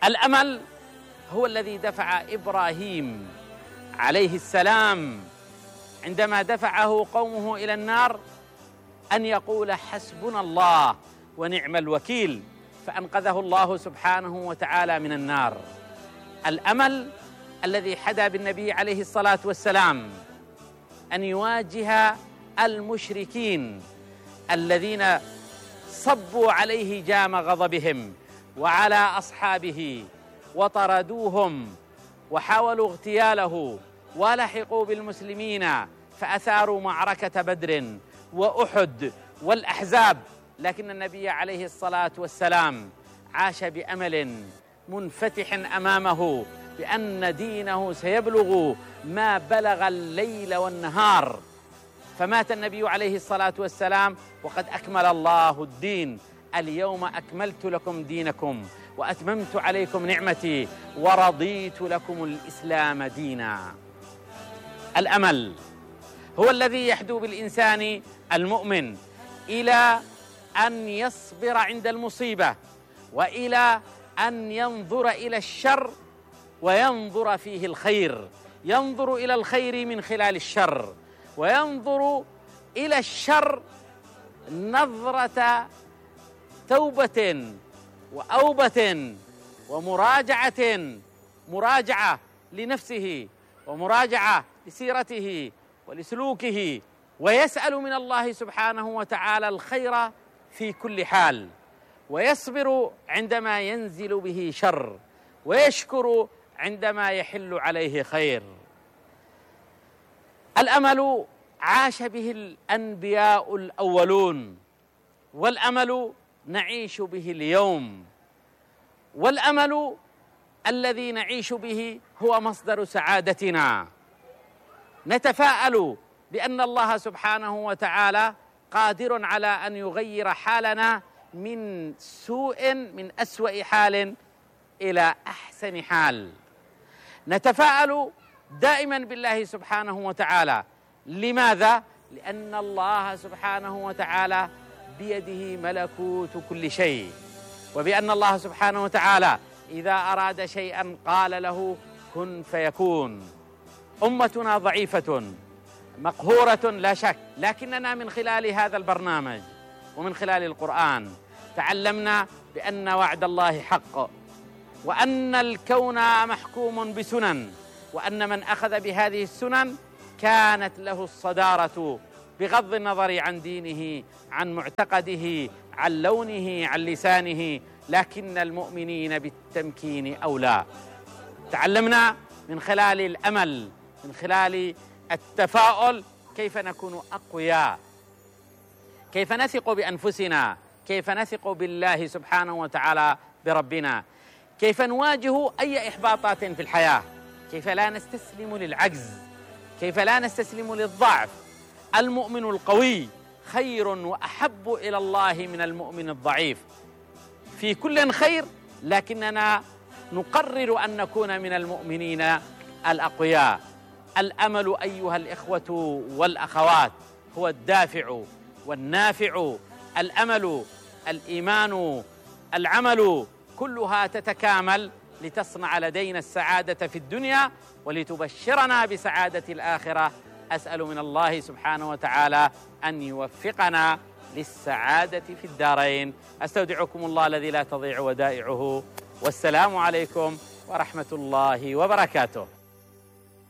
الأمل هو الذي دفع إبراهيم عليه السلام عندما دفعه قومه إلى النار أن يقول حسبنا الله ونعم الوكيل، فأنقذه الله سبحانه وتعالى من النار. الأمل الذي حدا بالنبي عليه الصلاة والسلام أن يواجه المشركين الذين صبوا عليه جام غضبهم وعلى أصحابه وطردوهم وحاولوا اغتياله ولحقوا بالمسلمين فأثاروا معركة بدر وأحد والأحزاب، لكن النبي عليه الصلاة والسلام عاش بأمل منفتح أمامه بأن دينه سيبلغ ما بلغ الليل والنهار، فمات النبي عليه الصلاة والسلام وقد أكمل الله الدين. اليوم أكملت لكم دينكم وأتممت عليكم نعمتي ورضيت لكم الإسلام دينا. الأمل هو الذي يحدو بالإنسان المؤمن إلى أن يصبر عند المصيبة، وإلى أن ينظر إلى الشر وينظر فيه الخير، ينظر إلى الخير من خلال الشر، وينظر إلى الشر نظرة توبة وأوبة مراجعة لنفسه ومراجعة لسيرته ولسلوكه، ويسأل من الله سبحانه وتعالى الخير في كل حال، ويصبر عندما ينزل به شر، ويشكر عندما يحل عليه خير. الأمل عاش به الأنبياء الأولون، والأمل نعيش به اليوم، والأمل الذي نعيش به هو مصدر سعادتنا. نتفاءل بأن الله سبحانه وتعالى قادر على أن يغير حالنا من أسوأ حال إلى أحسن حال. نتفاءل دائما بالله سبحانه وتعالى. لماذا؟ لأن الله سبحانه وتعالى بيده ملكوت كل شيء، وبأن الله سبحانه وتعالى إذا أراد شيئا قال له كن فيكون. أمتنا ضعيفة مقهورة لا شك، لكننا من خلال هذا البرنامج ومن خلال القرآن تعلمنا بأن وعد الله حق، وأن الكون محكوم بسنن، وأن من أخذ بهذه السنن كانت له الصدارة بغض النظر عن دينه، عن معتقده، عن لونه، عن لسانه، لكن المؤمنين بالتمكين أولى. تعلمنا من خلال الأمل، من خلال التفاؤل، كيف نكون أقوياء، كيف نثق بأنفسنا، كيف نثق بالله سبحانه وتعالى بربنا، كيف نواجه أي إحباطات في الحياة، كيف لا نستسلم للعجز، كيف لا نستسلم للضعف. المؤمن القوي خير وأحب إلى الله من المؤمن الضعيف. في كل خير، لكننا نقرر أن نكون من المؤمنين الأقوياء. الأمل أيها الإخوة والأخوات هو الدافع والنافع. الأمل، الإيمان، العمل، كلها تتكامل لتصنع لدينا السعادة في الدنيا ولتبشرنا بسعادة الآخرة. أسأل من الله سبحانه وتعالى أن يوفقنا للسعادة في الدارين. أستودعكم الله الذي لا تضيع ودائعه، والسلام عليكم ورحمة الله وبركاته.